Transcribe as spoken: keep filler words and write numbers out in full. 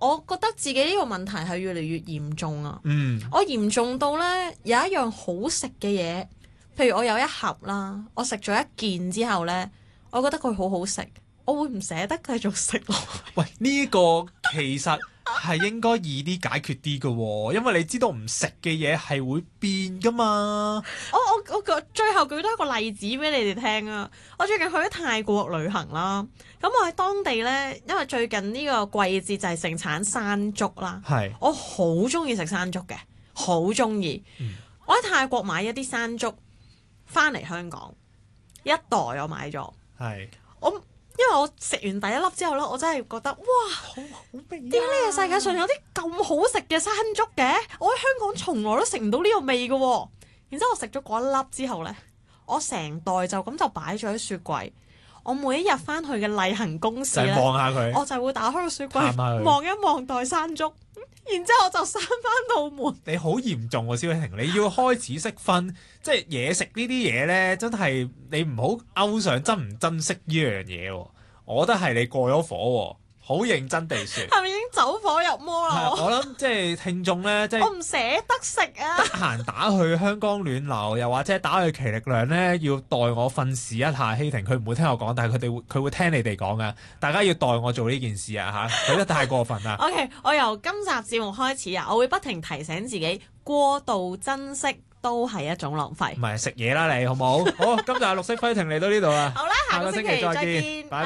我覺得自己呢個問題係越嚟越嚴重啊！ 嗯， 我嚴重到呢，有一樣好食嘅嘢，譬如我有一盒啦，我食咗一件之後呢，我覺得佢好好食，我會唔捨得繼續食落去。 喂，呢、個其實係應該易啲解決啲嘅喎，因為你知道唔食嘅嘢係會變噶嘛。 我我我個最後舉多一個例子俾你哋聽啊！我最近去咗泰國旅行啦，咁我喺當地呢，因為最近呢個季節就係盛產山竹啦， 係， 我好中意食山竹嘅，好中意。 嗯、 我喺泰國買一啲山竹翻嚟香港，一袋我買咗， 係， 我。因為我食完第一粒之後咧，我真係覺得哇， 好好味啊！ 點解呢個世界上有啲咁好食嘅山竹嘅？我喺香港從來都食唔到呢個味嘅喎。然之後我食咗嗰一粒之後咧，我成袋就咁就擺咗喺雪櫃。我每一日翻去嘅例行公事咧， 望下佢， 我就會打開個雪探下佢櫃望一望袋山竹，然之後我就閂翻道門。 你好嚴重喎，蕭瑩，你要開始識分，即係嘢食呢啲嘢咧，真係你唔好勾上珍唔珍惜呢樣嘢喎。我覺得係你過咗火喎，好認真地説。 係咪已經走火入魔啦？ 我諗即係聽眾咧，即係我唔捨得食啊！ 得閒打去香港暖流，又或者打去奇力量咧，要代我訓示一下希婷，佢唔會聽我講，但係佢哋會佢會聽你哋講噶。大家要代我做呢件事啊嚇，佢得太過分啦。 OK，我由今集節目開始啊，我會不停提醒自己，過度珍惜都係一種浪費。 唔係食嘢啦，你好冇？好，今集綠色輝婷嚟到呢度啦， 好啦，下個星期再見， 拜拜。